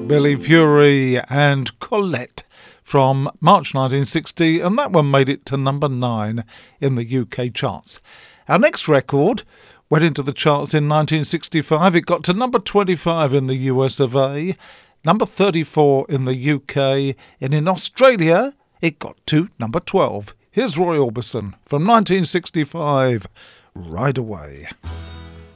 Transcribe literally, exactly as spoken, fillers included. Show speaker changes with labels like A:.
A: Billy Fury and Colette from March nineteen sixty, and that one made it to number nine in the U K charts. Our next record went into the charts in nineteen sixty-five. It got to number twenty-five in the U S of A, number thirty-four in the U K, and in Australia it got to number twelve. Here's Roy Orbison from nineteen sixty-five, Ride Away.